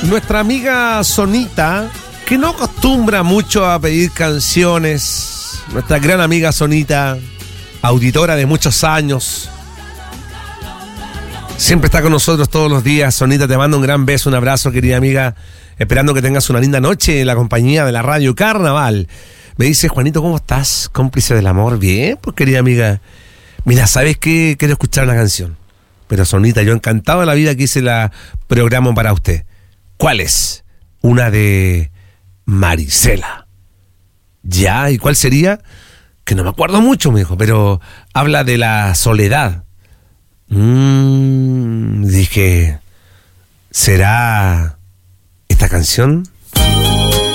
nuestra amiga Sonita, que no acostumbra mucho a pedir canciones, nuestra gran amiga Sonita, auditora de muchos años, siempre está con nosotros todos los días. Sonita, te mando un gran beso, un abrazo, querida amiga, esperando que tengas una linda noche en la compañía de la Radio Carnaval. Me dice, Juanito, ¿cómo estás? Cómplice del amor. Bien, pues, querida amiga. Mira, ¿sabes qué? Quiero escuchar una canción. Pero, Sonita, yo encantado de la vida que hice la programa para usted. ¿Cuál es? Una de Marisela. Ya, ¿y cuál sería? Que no me acuerdo mucho, me dijo, pero habla de la soledad. Dije, ¿será esta canción?